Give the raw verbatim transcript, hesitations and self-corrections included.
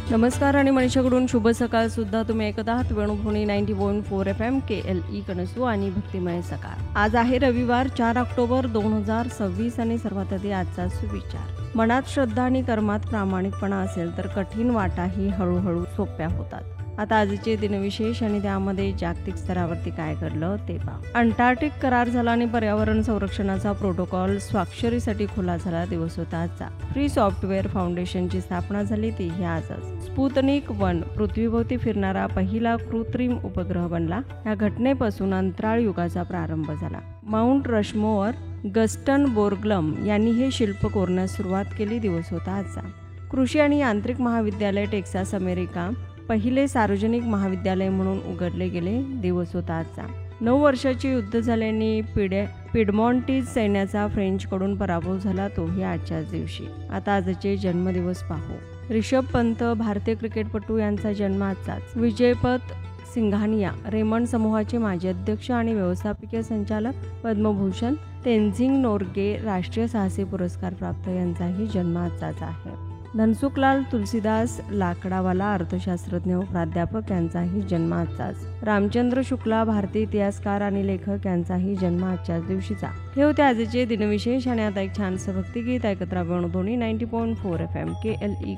नमस्कार आणि मनीषाकडून शुभ सकाळ सुद्धा तुम्ही ऐकत आहात Venudhwani ninety point four F M के एल ई कनसू आणि भक्तिमय सकाळ. आज आहे रविवार चार ऑक्टोबर दोन हजार सव्वीस आणि सर्वात आधी आजचा सुविचार. मनात श्रद्धा आणि कर्मात प्रामाणिकपणा असेल तर कठीण वाटाही हळूहळू सोप्या होतात. आता आजचे दिनविशेष आणि त्यामध्ये जागतिक स्तरावरती काय घडलं ते पहा. अंटार्क्टिक करार झाला आणि पर्यावरण संरक्षणाचा प्रोटोकॉल स्वाक्षरीसाठी खुला झाला दिवस होता आजचा. फ्री सॉफ्टवेअर फाउंडेशनची स्थापना झाली तीही आजच. स्पुतनिक वन पृथ्वीभोवती फिरणारा पहिला कृत्रिम उपग्रह बनला. या घटनेपासून अंतराळ युगाचा प्रारंभ झाला. माउंट रशमोअर गस्टन बोर्ग्लम यांनी हे शिल्प कोरण्यास सुरुवात केली दिवस होता आजचा. कृषी आणि यांत्रिक महाविद्यालय टेक्सास अमेरिका पहिले सार्वजनिक महाविद्यालय म्हणून उघडले गेले दिवस होता आजचा. नऊ वर्षाचे युद्ध झाल्याने पिडे पिडमॉन्टीज सैन्याचा फ्रेंचकडून पराभव झाला तोही आजच्याच दिवशी. आता आजचे जन्मदिवस पाहू. रिषभ पंत भारतीय क्रिकेटपटू यांचा जन्म आजचाच. विजयपथ सिंघानिया रेमंड समूहाचे माजी अध्यक्ष आणि व्यवस्थापकीय संचालक पद्मभूषण तेनझिंग नोर्गे राष्ट्रीय साहसी पुरस्कार प्राप्त यांचाही जन्म आजचाच आहे. धनसुखलाल तुलसीदास लाकडावाला अर्थशास्त्रज्ञ व प्राध्यापक यांचाही जन्म आजचाच. रामचंद्र शुक्ला भारतीय इतिहासकार आणि लेखक यांचाही जन्म आजच्याच दिवशीचा. हे होते आजचे दिनविशेष आणि आता एक छानसं भक्तिगीत ऐकत राहा Venudhwani ninety point four F M के एल ई